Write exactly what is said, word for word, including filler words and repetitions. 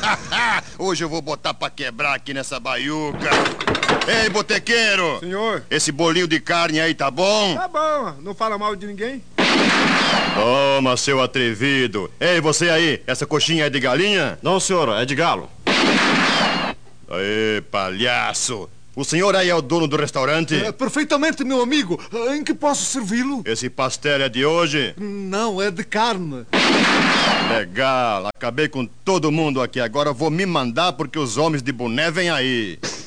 Hoje eu vou botar pra quebrar aqui nessa baiuca. Ei, botequeiro! Senhor? Esse bolinho de carne aí tá bom? Tá bom, não fala mal de ninguém. Toma, seu atrevido. Ei, você aí, essa coxinha é de galinha? Não, senhor, é de galo. Aê, palhaço. O senhor aí é o dono do restaurante? É, perfeitamente, meu amigo. Em que posso servi-lo? Esse pastel é de hoje? Não, é de carne. Legal, acabei com todo mundo aqui. Agora vou me mandar porque os homens de boné vêm aí.